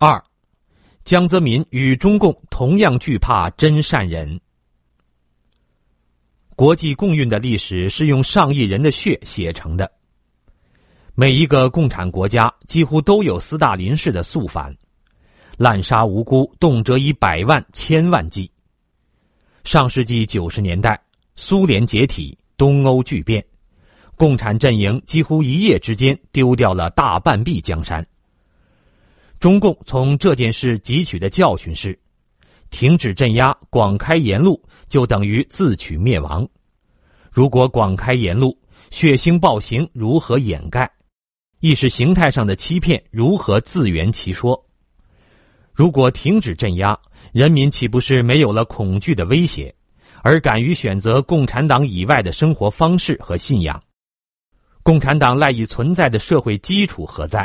2. 江泽民与中共同样惧怕真善忍。国际共运的历史是用上亿人的血写成的。每一个共产国家几乎都有斯大林式的肃反，滥杀无辜，动辄以100万、1000万计。上世纪90年代，苏联解体，东欧巨变，共产阵营几乎一夜之间丢掉了大半壁江山。中共从这件事汲取的教训是，停止镇压，广开言路，就等于自取灭亡。如果广开言路，血腥暴行如何掩盖？意识形态上的欺骗如何自圆其说？如果停止镇压，人民岂不是没有了恐惧的威胁，而敢于选择共产党以外的生活方式和信仰？共产党赖以存在的社会基础何在？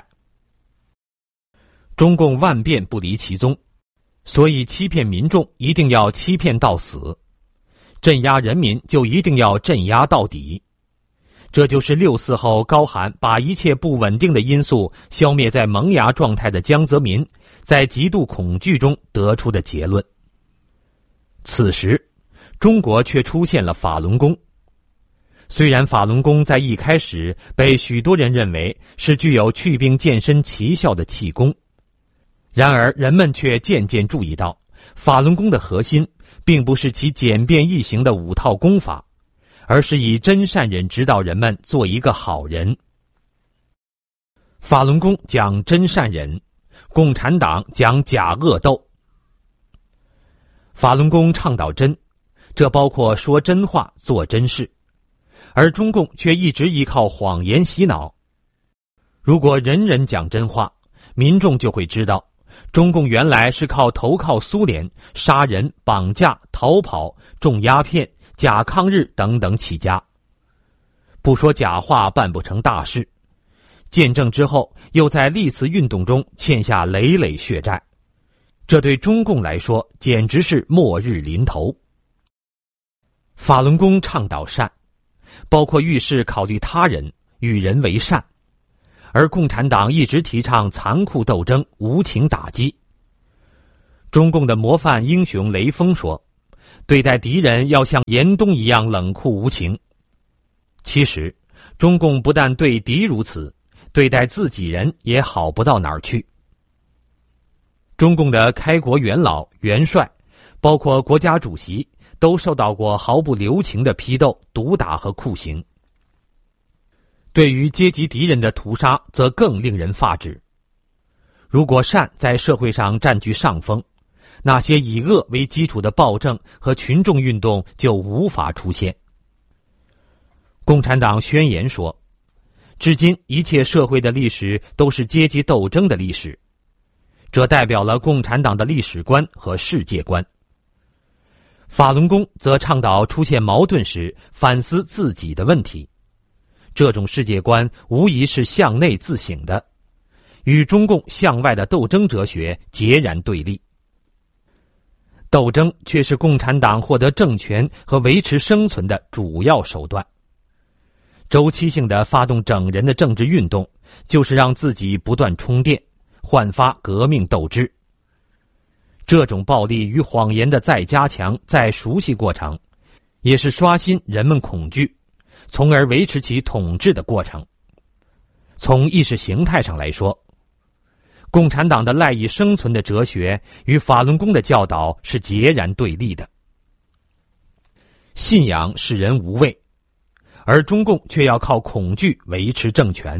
中共万变不离其宗，所以欺骗民众一定要欺骗到死，镇压人民就一定要镇压到底。这就是6·4后高喊把一切不稳定的因素消灭在萌芽状态的江泽民在极度恐惧中得出的结论。此时，中国却出现了法轮功。虽然法轮功在一开始被许多人认为是具有祛病健身奇效的气功，然而人们却渐渐注意到，法轮功的核心并不是其简便易行的5套功法，而是以真善忍指导人们做一个好人。法轮功讲真善忍，共产党讲假恶斗。法轮功倡导真，这包括说真话、做真事，而中共却一直依靠谎言洗脑。如果人人讲真话，民众就会知道，中共原来是投靠苏联，杀人、绑架、逃跑、种鸦片、假抗日等等起家。不说假话办不成大事，建政之后又在历次运动中欠下累累血债，这对中共来说简直是末日临头。法轮功倡导善，包括遇事考虑他人，与人为善，而共产党一直提倡残酷斗争、无情打击。中共的模范英雄雷锋说，对待敌人要像严冬一样冷酷无情。其实，中共不但对敌如此，对待自己人也好不到哪儿去。中共的开国元老、元帅，包括国家主席，都受到过毫不留情的批斗、毒打和酷刑。对于阶级敌人的屠杀，则更令人发指。如果善在社会上占据上风，那些以恶为基础的暴政和群众运动就无法出现。共产党宣言说，至今一切社会的历史都是阶级斗争的历史，这代表了共产党的历史观和世界观。法轮功则倡导出现矛盾时反思自己的问题，这种世界观无疑是向内自省的，与中共向外的斗争哲学截然对立。斗争却是共产党获得政权和维持生存的主要手段。周期性的发动整人的政治运动，就是让自己不断充电，焕发革命斗志。这种暴力与谎言的再加强、再熟悉过程，也是刷新人们恐惧，从而维持其统治的过程。从意识形态上来说，共产党的赖以生存的哲学与法轮功的教导是截然对立的。信仰使人无畏，而中共却要靠恐惧维持政权。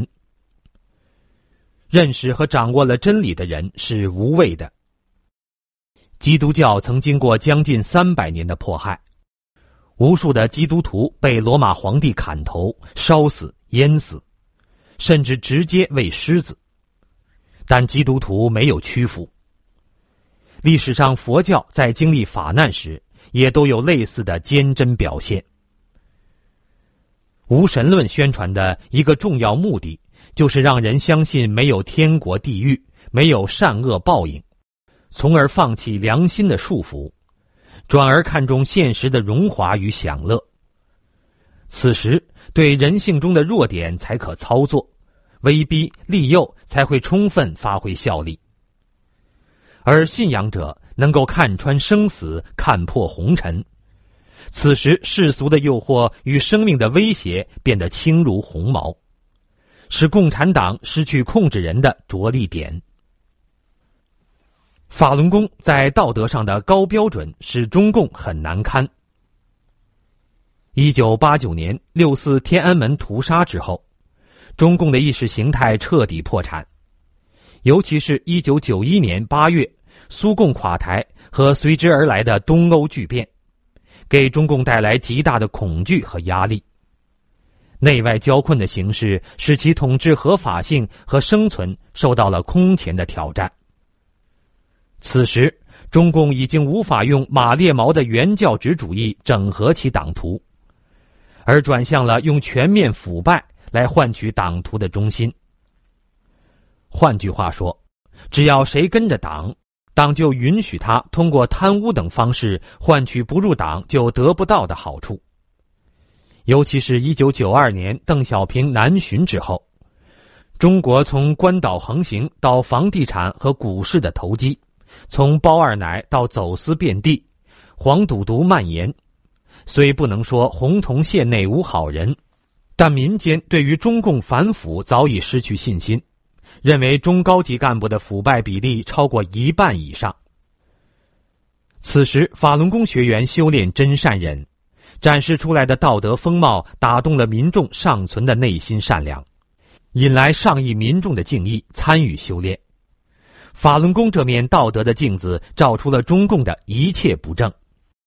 认识和掌握了真理的人是无畏的。基督教曾经过将近300年的迫害，无数的基督徒被罗马皇帝砍头、烧死、淹死，甚至直接喂狮子。但基督徒没有屈服。历史上佛教在经历法难时，也都有类似的坚贞表现。无神论宣传的一个重要目的，就是让人相信没有天国地狱，没有善恶报应，从而放弃良心的束缚，转而看重现实的荣华与享乐。此时，对人性中的弱点才可操作，威逼利诱才会充分发挥效力。 而信仰者能够看穿生死，看破红尘。此时世俗的诱惑与生命的威胁变得轻如鸿毛，使共产党失去控制人的着力点。法轮功在道德上的高标准使中共很难堪。1989年6·4天安门屠杀之后，中共的意识形态彻底破产，尤其是1991年8月苏共垮台和随之而来的东欧巨变，给中共带来极大的恐惧和压力。内外交困的形势使其统治合法性和生存受到了空前的挑战。此时，中共已经无法用马列毛的原教旨主义整合其党徒，而转向了用全面腐败来换取党徒的忠心。换句话说，只要谁跟着党，党就允许他通过贪污等方式换取不入党就得不到的好处。尤其是1992年邓小平南巡之后，中国从官岛横行到房地产和股市的投机，从包二奶到走私遍地，黄赌毒蔓延。虽不能说洪洞县内无好人，但民间对于中共反腐早已失去信心，认为中高级干部的腐败比例超过1半以上。此时法轮功学员修炼真善忍，展示出来的道德风貌打动了民众尚存的内心善良，引来上亿民众的敬意参与修炼。法轮功这面道德的镜子照出了中共的一切不正。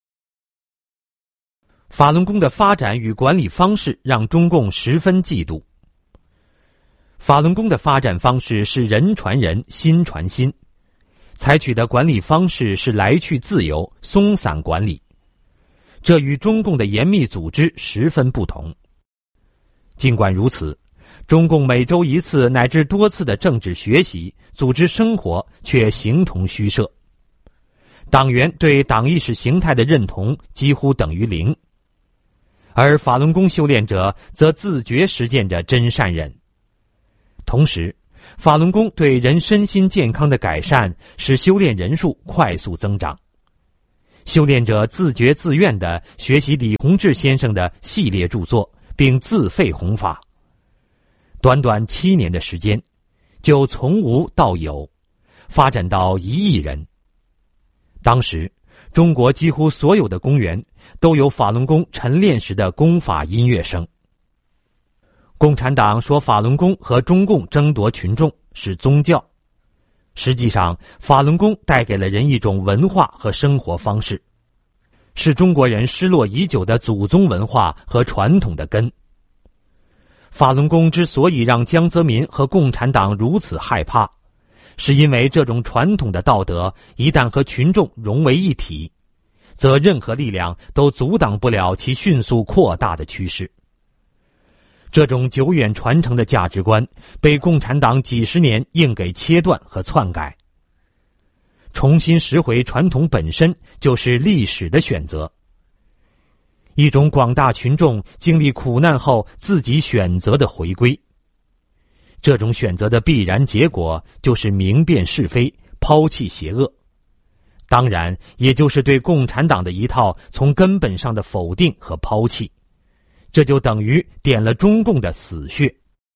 法轮功的发展与管理方式让中共十分嫉妒。法轮功的发展方式是人传人，心传心，采取的管理方式是来去自由，松散管理，这与中共的严密组织十分不同。尽管如此，中共每周1次乃至多次的政治学习、组织生活却形同虚设。党员对党意识形态的认同几乎等于0，而法轮功修炼者则自觉实践着真善忍。同时，法轮功对人身心健康的改善使修炼人数快速增长。修炼者自觉自愿地学习李洪志先生的系列著作，并自费弘法。短短7年的时间，就从无到有，发展到1亿人。当时，中国几乎所有的公园都有法轮功晨练时的功法音乐声。共产党说法轮功和中共争夺群众是宗教，实际上法轮功带给了人一种文化和生活方式，是中国人失落已久的祖宗文化和传统的根。法轮功之所以让江泽民和共产党如此害怕，是因为这种传统的道德一旦和群众融为一体，则任何力量都阻挡不了其迅速扩大的趋势。这种久远传承的价值观被共产党几十年硬给切断和篡改。重新拾回传统本身就是历史的选择，一种广大群众经历苦难后自己选择的回归。这种选择的必然结果就是明辨是非，抛弃邪恶，当然也就是对共产党的一套从根本上的否定和抛弃。这就等于点了中共的死穴。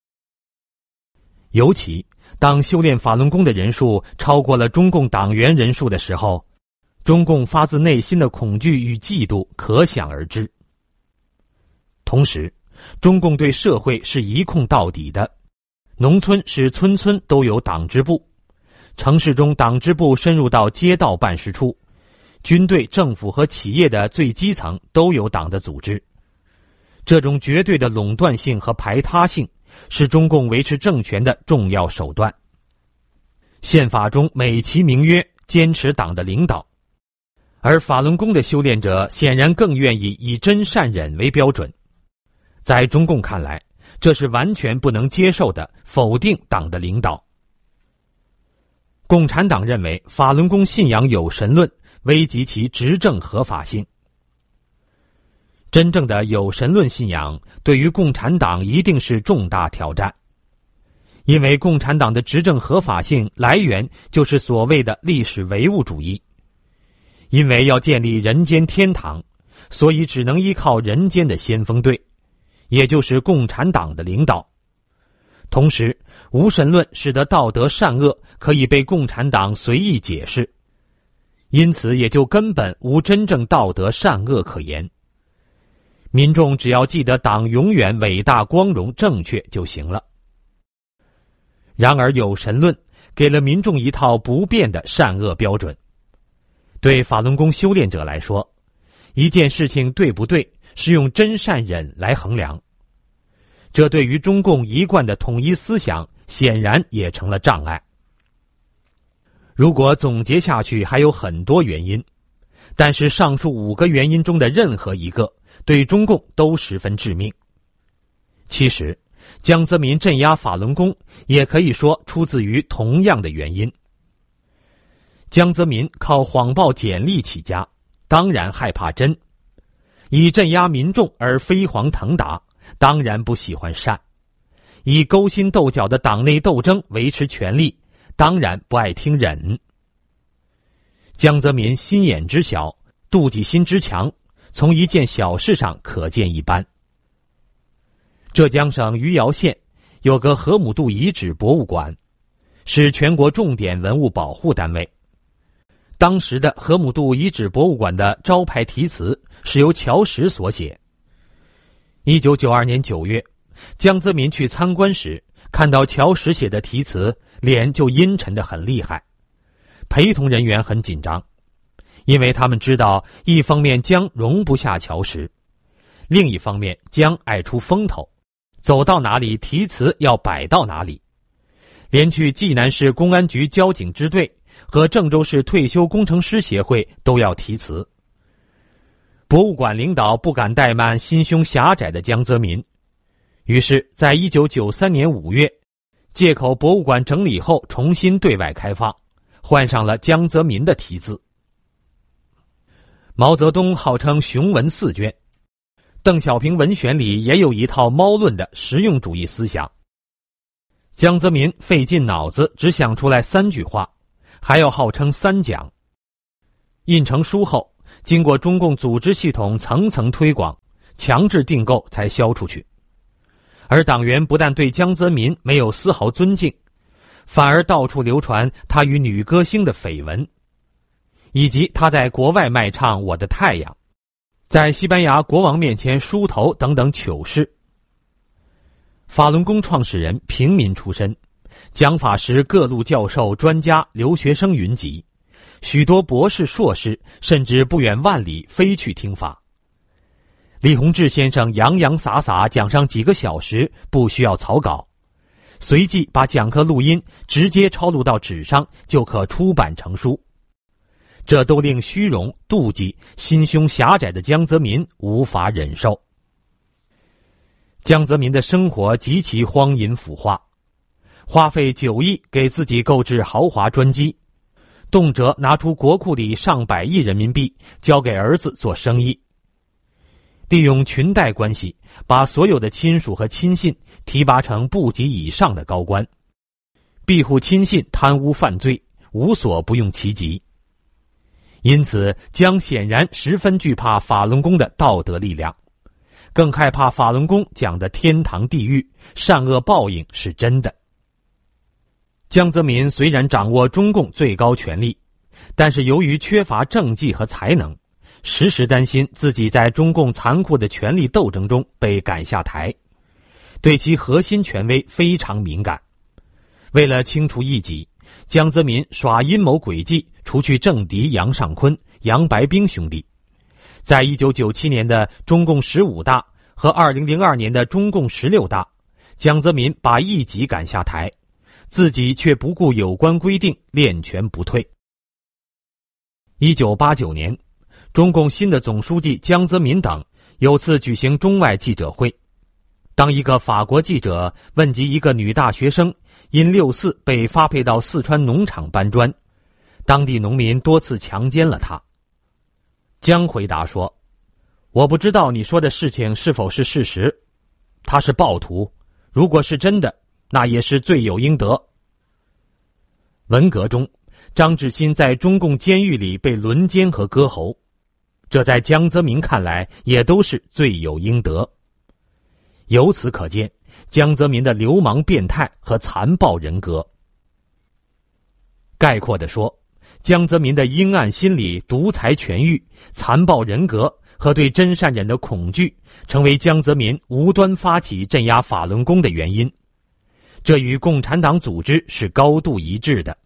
尤其当修炼法轮功的人数超过了中共党员人数的时候，中共发自内心的恐惧与嫉妒可想而知。同时，中共对社会是一控到底的，农村是村村都有党支部，城市中党支部深入到街道办事处，军队、政府和企业的最基层都有党的组织。这种绝对的垄断性和排他性是中共维持政权的重要手段。宪法中美其名曰坚持党的领导，而法轮功的修炼者显然更愿意以真善忍为标准。在中共看来，这是完全不能接受的，否定党的领导。共产党认为法轮功信仰有神论，危及其执政合法性。真正的有神论信仰对于共产党一定是重大挑战。 因为共产党的执政合法性来源就是所谓的历史唯物主义。因为要建立人间天堂，所以只能依靠人间的先锋队，也就是共产党的领导。同时，无神论使得道德善恶可以被共产党随意解释，因此也就根本无真正道德善恶可言。民众只要记得党永远伟大光荣正确就行了。然而有神论给了民众一套不变的善恶标准。对法轮功修炼者来说，一件事情对不对是用真善忍来衡量，这对于中共一贯的统一思想显然也成了障碍。如果总结下去还有很多原因，但是上述5个原因中的任何一个对中共都十分致命。其实江泽民镇压法轮功也可以说出自于同样的原因。江泽民靠谎报简历起家，当然害怕真；以镇压民众而飞黄腾达，当然不喜欢善；以勾心斗角的党内斗争维持权力，当然不爱听忍。江泽民心眼之小，妒忌心之强，从一件小事上可见一斑。浙江省余姚县有个河姆渡遗址博物馆，是全国重点文物保护单位。当时的河姆渡遗址博物馆的招牌题词是由乔石所写。1992年9月，江泽民去参观时，看到乔石写的题词，脸就阴沉得很厉害。陪同人员很紧张，因为他们知道，一方面江容不下乔石，另一方面江爱出风头，走到哪里题词要摆到哪里。连去济南市公安局交警支队和郑州市退休工程师协会都要题词。博物馆领导不敢怠慢心胸狭窄的江泽民，于是在1993年5月，借口博物馆整理后重新对外开放，换上了江泽民的题字。毛泽东号称雄文4卷，邓小平文选里也有一套猫论的实用主义思想。江泽民费尽脑子只想出来3句话，还要号称3讲。印成书后，经过中共组织系统层层推广，强制订购才销出去。而党员不但对江泽民没有丝毫尊敬，反而到处流传他与女歌星的绯闻，以及他在国外卖唱《我的太阳》，在西班牙国王面前梳头等等糗事。法轮功创始人平民出身，讲法时各路教授、专家、留学生云集，许多博士、硕士甚至不远万里飞去听法。李洪志先生洋洋洒洒讲上几个小时，不需要草稿，随即把讲课录音直接抄录到纸上，就可出版成书。这都令虚荣、妒忌、心胸狭窄的江泽民无法忍受。江泽民的生活极其荒淫腐化，花费9亿给自己购置豪华专机，动辄拿出国库里上百亿人民币交给儿子做生意，利用裙带关系把所有的亲属和亲信提拔成部级以上的高官，庇护亲信贪污犯罪，无所不用其极。因此江显然十分惧怕法轮功的道德力量，更害怕法轮功讲的天堂地狱、善恶报应是真的。江泽民虽然掌握中共最高权力，但是由于缺乏政绩和才能，时时担心自己在中共残酷的权力斗争中被赶下台，对其核心权威非常敏感。为了清除异己，江泽民耍阴谋诡计，除去政敌杨尚昆、杨白冰兄弟。在1997年的中共15大和2002年的中共16大，江泽民把异己赶下台，自己却不顾有关规定，练权不退。1989年，中共新的总书记江泽民等有次举行中外记者会，当一个法国记者问及一个女大学生因6·4被发配到四川农场搬砖，当地农民多次强奸了她，江回答说：“我不知道你说的事情是否是事实，他是暴徒，如果是真的， 那也是罪有应得。文革中，张志新在中共监狱里被轮奸和割喉，这在江泽民看来也都是罪有应得。由此可见江泽民的流氓变态和残暴人格。概括地说，江泽民的阴暗心理、独裁权欲、残暴人格和对真善忍的恐惧，成为江泽民无端发起镇压法轮功的原因。这与共产党组织是高度一致的。